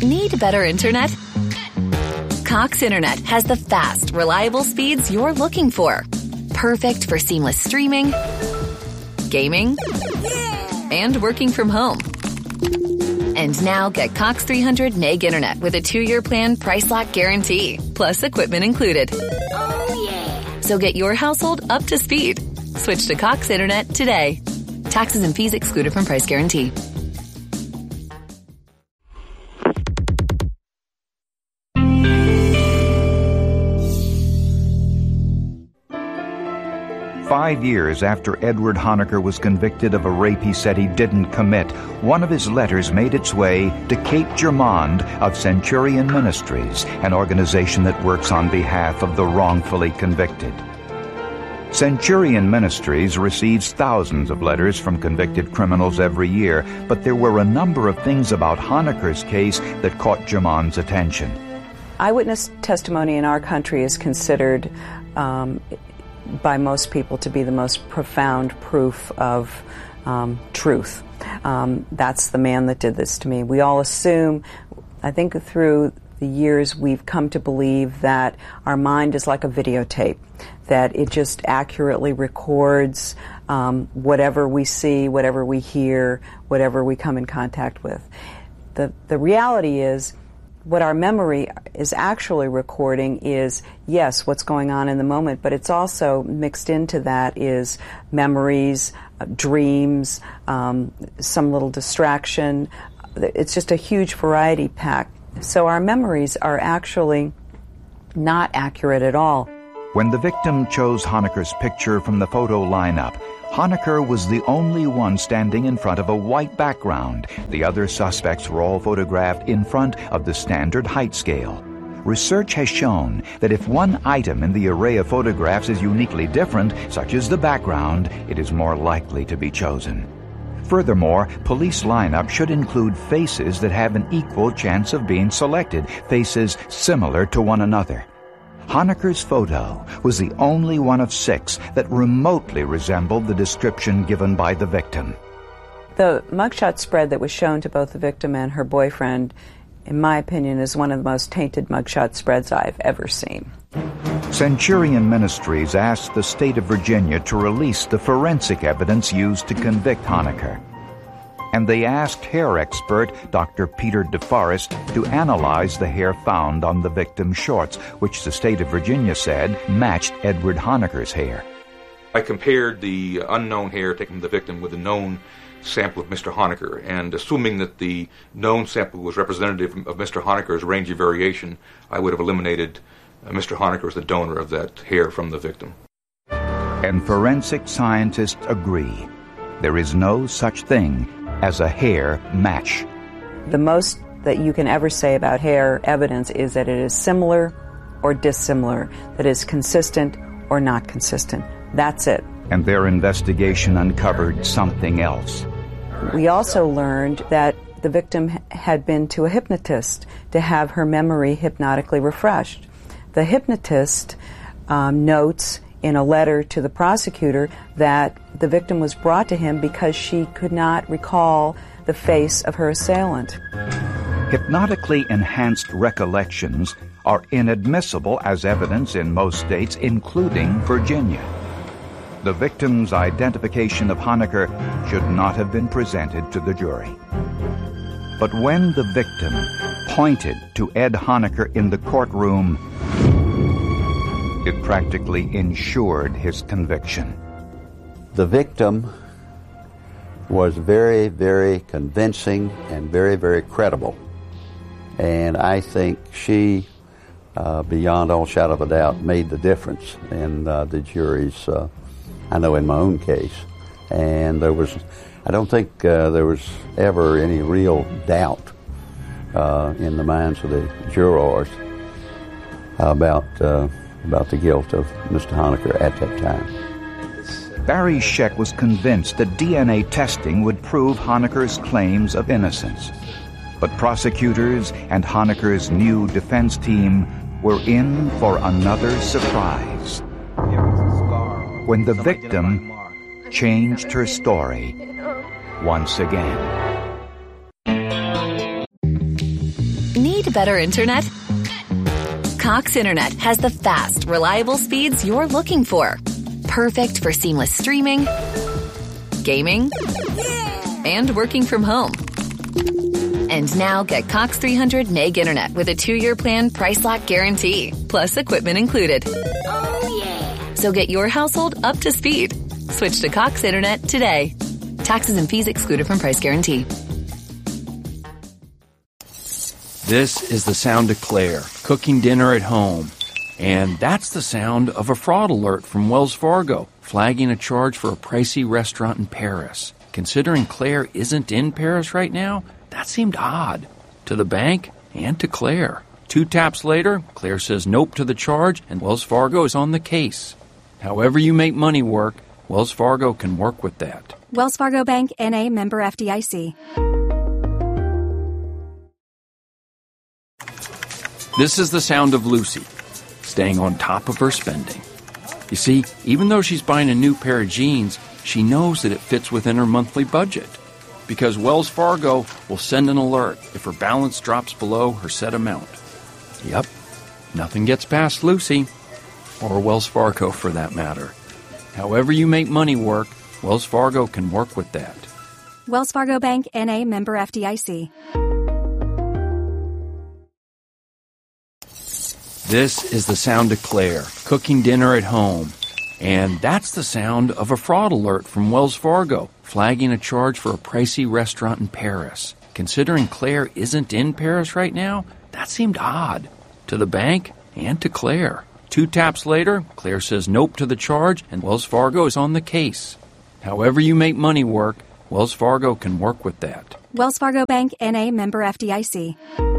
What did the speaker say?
Need better internet? Cox Internet has the fast, reliable speeds you're looking for. Perfect for seamless streaming, gaming, and working from home. And now get Cox 300 meg internet with a 2-year plan price lock guarantee, plus equipment included. Oh, yeah. So get your household up to speed. Switch to Cox Internet today. Taxes and fees excluded from price guarantee. Five years after Edward Honaker was convicted of a rape he said he didn't commit, one of his letters made its way to Kate Germond of Centurion Ministries, an organization that works on behalf of the wrongfully convicted. Centurion Ministries receives thousands of letters from convicted criminals every year, but there were a number of things about Honaker's case that caught Germond's attention. Eyewitness testimony in our country is considered by most people to be the most profound proof of truth. That's the man that did this to me. We all assume, I think through the years we've come to believe that our mind is like a videotape, that it just accurately records whatever we see, whatever we hear, whatever we come in contact with. The reality is, what our memory is actually recording is, yes, what's going on in the moment, but it's also mixed into that is memories, dreams, some little distraction. It's just a huge variety pack. So our memories are actually not accurate at all. When the victim chose Honaker's picture from the photo lineup, Honaker was the only one standing in front of a white background. The other suspects were all photographed in front of the standard height scale. Research has shown that if one item in the array of photographs is uniquely different, such as the background, it is more likely to be chosen. Furthermore, police lineup should include faces that have an equal chance of being selected, faces similar to one another. Honaker's photo was the only one of 6 that remotely resembled the description given by the victim. The mugshot spread that was shown to both the victim and her boyfriend, in my opinion, is one of the most tainted mugshot spreads I've ever seen. Centurion Ministries asked the state of Virginia to release the forensic evidence used to convict Honaker. And they asked hair expert Dr. Peter DeForest to analyze the hair found on the victim's shorts, which the state of Virginia said matched Edward Honaker's hair. I compared the unknown hair taken from the victim with the known sample of Mr. Honaker, and assuming that the known sample was representative of Mr. Honaker's range of variation, I would have eliminated Mr. Honaker as the donor of that hair from the victim. And forensic scientists agree. There is no such thing as a hair match. The most that you can ever say about hair evidence is that it is similar or dissimilar, that it is consistent or not consistent. That's it. And their investigation uncovered something else. We also learned that the victim had been to a hypnotist to have her memory hypnotically refreshed. The hypnotist notes in a letter to the prosecutor that the victim was brought to him because she could not recall the face of her assailant. Hypnotically enhanced recollections are inadmissible as evidence in most states, including Virginia. The victim's identification of Honaker should not have been presented to the jury. But when the victim pointed to Ed Honaker in the courtroom, it practically ensured his conviction. The victim was very, very convincing and very, very credible. And I think she, beyond all shadow of a doubt, made the difference in the jury's, I know in my own case. And I don't think there was ever any real doubt in the minds of the jurors about the guilt of Mr. Honaker at that time. Barry Scheck was convinced that DNA testing would prove Honaker's claims of innocence. But prosecutors and Honaker's new defense team were in for another surprise. When the victim changed her story once again. Want better internet? Cox Internet has the fast, reliable speeds you're looking for. Perfect for seamless streaming, gaming, and working from home. And now get Cox 300 meg internet with a 2-year plan price lock guarantee, plus equipment included. Oh, yeah. So get your household up to speed. Switch to Cox Internet today. Taxes and fees excluded from price guarantee. This is the sound of Claire, cooking dinner at home. And that's the sound of a fraud alert from Wells Fargo, flagging a charge for a pricey restaurant in Paris. Considering Claire isn't in Paris right now, that seemed odd to the bank and to Claire. 2 taps later, Claire says nope to the charge, and Wells Fargo is on the case. However you make money work, Wells Fargo can work with that. Wells Fargo Bank, N.A., member FDIC. This is the sound of Lucy, staying on top of her spending. You see, even though she's buying a new pair of jeans, she knows that it fits within her monthly budget. Because Wells Fargo will send an alert if her balance drops below her set amount. Yep, nothing gets past Lucy, or Wells Fargo for that matter. However you make money work, Wells Fargo can work with that. Wells Fargo Bank, N.A., member FDIC. This is the sound of Claire, cooking dinner at home. And that's the sound of a fraud alert from Wells Fargo, flagging a charge for a pricey restaurant in Paris. Considering Claire isn't in Paris right now, that seemed odd to the bank and to Claire. 2 taps later, Claire says nope to the charge, and Wells Fargo is on the case. However you make money work, Wells Fargo can work with that. Wells Fargo Bank, N.A., member FDIC.